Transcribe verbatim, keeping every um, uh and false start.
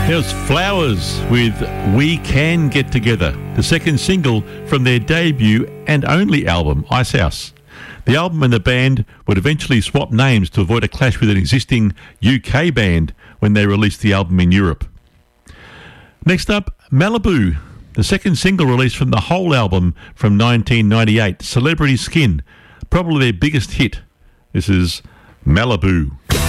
There's Flowers with We Can Get Together, the second single from their debut and only album, Icehouse. The album and the band would eventually swap names to avoid a clash with an existing U K band when they released the album in Europe. Next up, Malibu, the second single released from the whole album from nineteen ninety-eight, Celebrity Skin, probably their biggest hit. This is Malibu.